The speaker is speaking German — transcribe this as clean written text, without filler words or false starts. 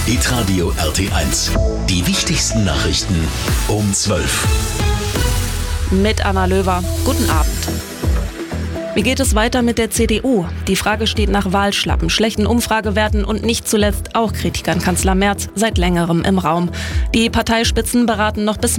Hitradio RT1. Die wichtigsten Nachrichten um 12. Mit Anna Löwer. Guten Abend. Wie geht es weiter mit der CDU? Die Frage steht nach Wahlschlappen, schlechten Umfragewerten und nicht zuletzt auch Kritik an Kanzler Merz seit längerem im Raum. Die Parteispitzen beraten noch bis